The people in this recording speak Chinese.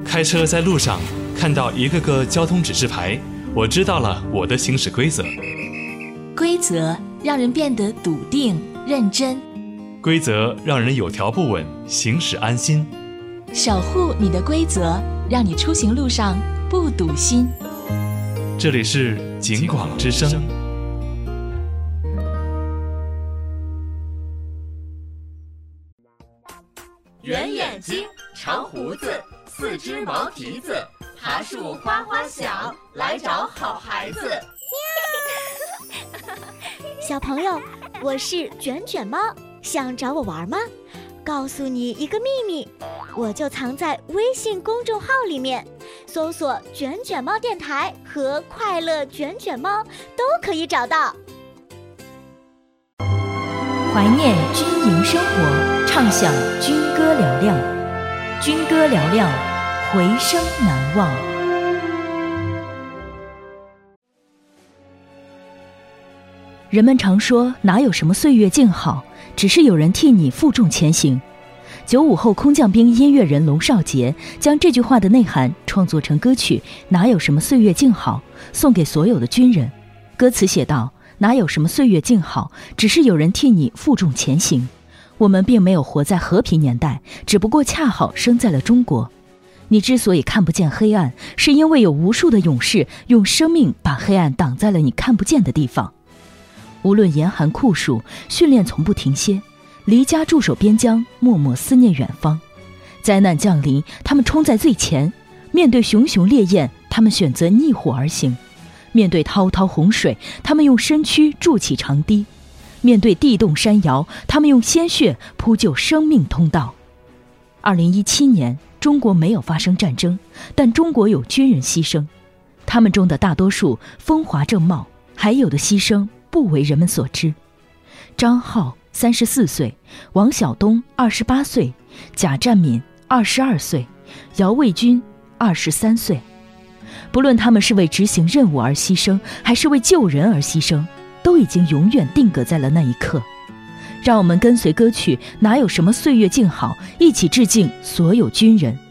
开车在路上看到一个个交通指示牌，我知道了我的行驶规则。 规则让人变得笃定认真， 规则让人有条不紊，行驶安心。 守护你的规则，让你出行路上不堵心。 这里是警广之声。 圆眼睛，长胡子，四只毛蹄子，爬树哗哗响，来找好孩子。 小朋友，我是卷卷猫，想找我玩吗？告诉你一个秘密，我就藏在微信公众号里面，搜索卷卷猫电台和快乐卷卷猫都可以找到。 怀念军营生活，畅享军歌嘹亮，军歌嘹亮，回声难忘。人们常说哪有什么岁月静好，只是有人替你负重前行。95后空降兵音乐人龙少杰将这句话的内涵创作成歌曲《哪有什么岁月静好》，送给所有的军人。歌词写道：哪有什么岁月静好，只是有人替你负重前行。我们并没有活在和平年代，只不过恰好生在了中国。你之所以看不见黑暗，是因为有无数的勇士用生命把黑暗挡在了你看不见的地方。无论严寒酷暑，训练从不停歇，离家驻守边疆，默默思念远方。灾难降临，他们冲在最前；面对熊熊烈焰，他们选择逆火而行；面对滔滔洪水，他们用身躯筑起长堤；面对地动山摇，他们用鲜血铺就生命通道。2017年，中国没有发生战争，但中国有军人牺牲，他们中的大多数风华正茂，还有的牺牲不为人们所知。张浩34岁，王晓东28岁，贾占敏22岁，姚卫军23岁。不论他们是为执行任务而牺牲，还是为救人而牺牲，都已经永远定格在了那一刻。让我们跟随歌曲《哪有什么岁月静好》，一起致敬所有军人。